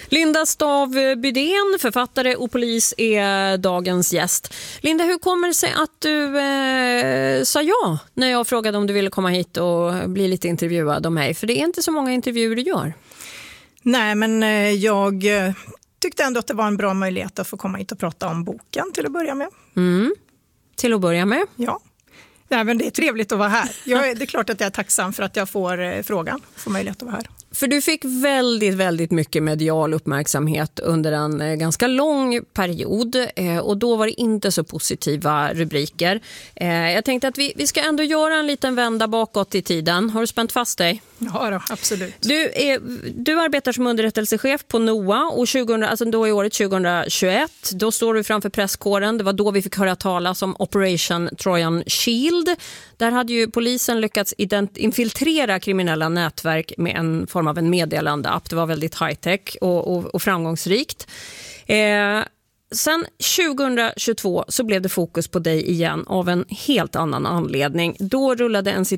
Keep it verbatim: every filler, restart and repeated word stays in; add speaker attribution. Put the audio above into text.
Speaker 1: Linda Stav Bydén, författare och polis, är dagens gäst. Linda, hur kommer det sig att du eh, sa ja när jag frågade om du ville komma hit och bli lite intervjuad om mig? För det är inte så många intervjuer du gör.
Speaker 2: Nej, men eh, jag eh, tyckte ändå att det var en bra möjlighet att få komma hit och prata om boken till att börja med.
Speaker 1: Mm. Till att börja med?
Speaker 2: Ja. Nej, men det är trevligt att vara här. Jag är, det är klart att jag är tacksam för att jag får eh, frågan, får möjlighet att vara här.
Speaker 1: För du fick väldigt, väldigt mycket medial uppmärksamhet under en eh, ganska lång period eh, och då var det inte så positiva rubriker. Eh, jag tänkte att vi, vi ska ändå göra en liten vända bakåt i tiden. Har du spänt fast dig?
Speaker 2: Ja då, absolut.
Speaker 1: Du, är, du arbetar som underrättelsechef på NOA och tjugo, alltså då i året tjugohundratjugoett. Då står du framför presskåren. Det var då vi fick höra talas om Operation Trojan Shield. Där hade ju polisen lyckats ident- infiltrera kriminella nätverk med en form av en meddelande-app. Det var väldigt high-tech och, och, och framgångsrikt. Eh, sen tjugohundratjugotvå så blev det fokus på dig igen av en helt annan anledning. Då rullade en